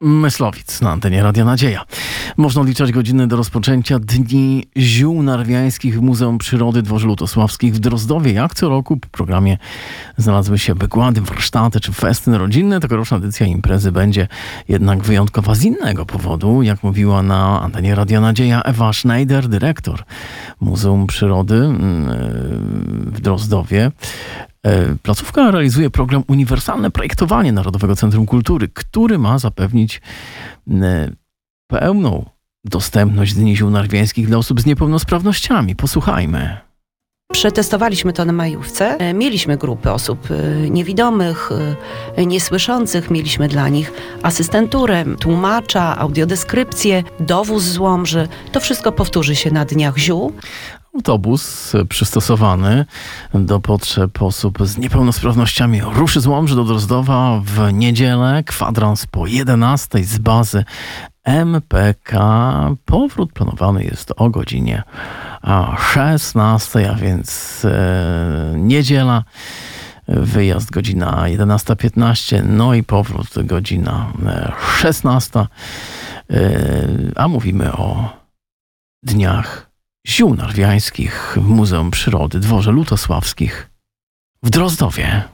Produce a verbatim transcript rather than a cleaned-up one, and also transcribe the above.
Myslowic na antenie Radia Nadzieja. Można odliczać godziny do rozpoczęcia Dni Ziół Narwiańskich w Muzeum Przyrody Dworze Lutosławskich w Drozdowie. Jak co roku w programie znalazły się wykłady, warsztaty czy festyn rodzinny. Tegoroczna edycja imprezy będzie jednak wyjątkowa z innego powodu. Jak mówiła na antenie Radia Nadzieja Ewa Schneider, dyrektor Muzeum Przyrody w Drozdowie. Placówka realizuje program Uniwersalne Projektowanie Narodowego Centrum Kultury, który ma zapewnić pełną dostępność Dni Ziół Narwiańskich dla osób z niepełnosprawnościami. Posłuchajmy. Przetestowaliśmy to na majówce. Mieliśmy grupy osób niewidomych, niesłyszących. Mieliśmy dla nich asystenturę, tłumacza, audiodeskrypcję, dowóz z Łomży. To wszystko powtórzy się na Dniach Ziół. Autobus przystosowany do potrzeb osób z niepełnosprawnościami ruszy z Łomży do Drozdowa w niedzielę. Kwadrans po jedenastej z bazy M P K. Powrót planowany jest o godzinie szesnastej, a więc e, niedziela. Wyjazd godzina jedenasta piętnaście, no i powrót godzina szesnasta. E, a mówimy o Dniach Ziół Narwiańskich w Muzeum Przyrody Dworze Lutosławskich w Drozdowie.